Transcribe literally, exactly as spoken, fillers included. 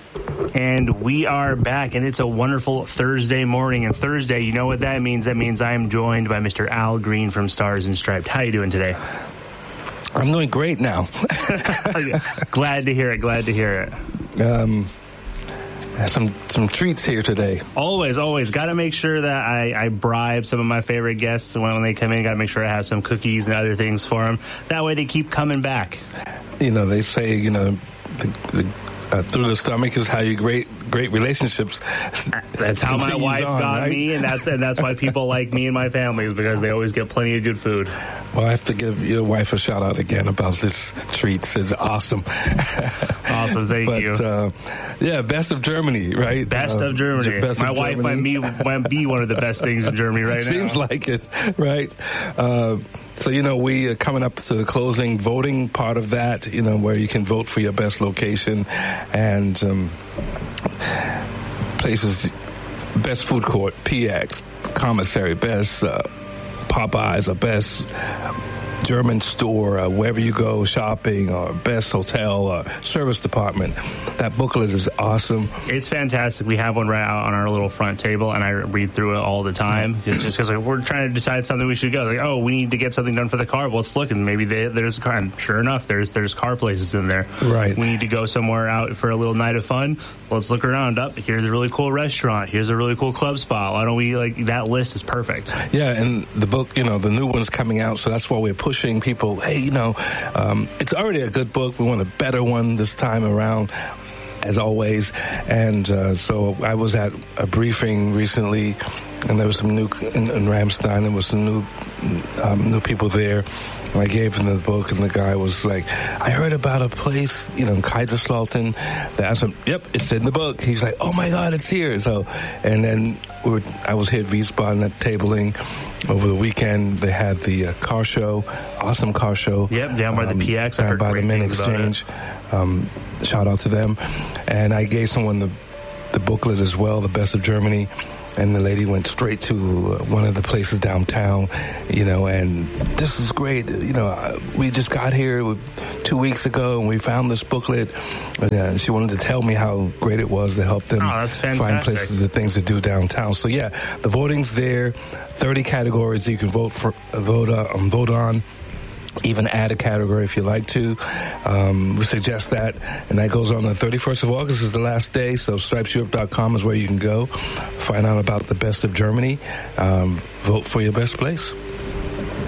And we are back, and it's a wonderful Thursday morning. And Thursday, you know what that means? That means I'm joined by Mister Al Green from Stars and Striped. How you doing today? I'm doing great now. Glad to hear it. Glad to hear it. Um, some some treats here today. Always, always. Got to make sure that I, I bribe some of my favorite guests when, when they come in. Got to make sure I have some cookies and other things for them. That way they keep coming back. You know, they say, you know, the, the Uh, through the stomach is how you great great relationships. That's how my wife on, got right? me, and that's and that's why people like me and my family, is because they always get plenty of good food. Well, I have to give your wife a shout out again about this treats. It's awesome. Awesome, thank but, you. Uh, yeah, best of Germany, right? Best uh, of Germany. Best my of wife might be, might be one of the best things in Germany right now. Seems like it, right? Uh, So, you know, we are coming up to the closing voting part of that, you know, where you can vote for your best location and um, places, best food court, P X, commissary, best uh, Popeyes, or best German store, uh, wherever you go shopping, or best hotel or service department. That booklet is awesome. It's fantastic. We have one right out on our little front table, and I read through it all the time. It's just because like, we're trying to decide something we should go. Like, oh, we need to get something done for the car. Well, let's look, and maybe they, there's a car. And sure enough, there's there's car places in there. Right. We need to go somewhere out for a little night of fun. Let's look around. Up, here's a really cool restaurant. Here's a really cool club spot. Why don't we, like, that list is perfect. Yeah, and the book, you know, the new one's coming out, so that's why we're pushing people. Hey, you know, um, it's already a good book. We want a better one this time around, as always. And uh, so I was at a briefing recently, and there was some new in, in Ramstein. There was some new um, new people there. And I gave him the book, and the guy was like, "I heard about a place, you know, in Kaiserslautern." They asked him, "Yep, it's in the book." He's like, "Oh my God, it's here!" So, and then we were, I was here at Wiesbaden at tabling over the weekend. They had the uh, car show, awesome car show. Yep, down by um, the P X. Down by the Main Exchange. Um, shout out to them. And I gave someone the the booklet as well, the Best of Germany. And the lady went straight to uh, one of the places downtown, you know, and this is great. You know, we just got here two weeks ago and we found this booklet. And uh, she wanted to tell me how great it was to help them oh, that's find places and things to do downtown. So, yeah, the voting's there. thirty categories that you can vote for, vote, uh, um, vote on. Even add a category if you like to. Um, we suggest that. And that goes on the thirty-first of August is the last day. So stripes europe dot com is where you can go. Find out about the Best of Germany. Um, vote for your best place.